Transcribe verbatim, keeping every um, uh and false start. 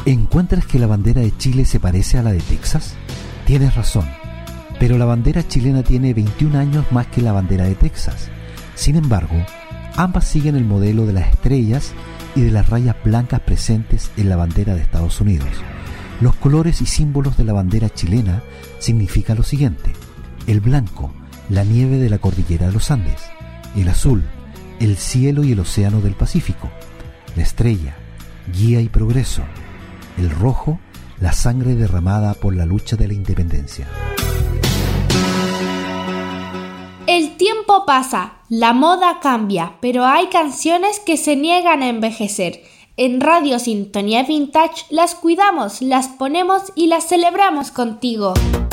¿Encuentras que la bandera de Chile se parece a la de Texas? Tienes razón, pero la bandera chilena tiene veintiún años más que la bandera de Texas. Sin embargo, ambas siguen el modelo de las estrellas y de las rayas blancas presentes en la bandera de Estados Unidos. Los colores y símbolos de la bandera chilena significan lo siguiente: el blanco, la nieve de la cordillera de los Andes; el azul, el cielo y el océano del Pacífico; la estrella, guía y progreso; el rojo, la sangre derramada por la lucha de la independencia. El tiempo pasa, la moda cambia, pero hay canciones que se niegan a envejecer. En Radio Sintonía Vintage las cuidamos, las ponemos y las celebramos contigo.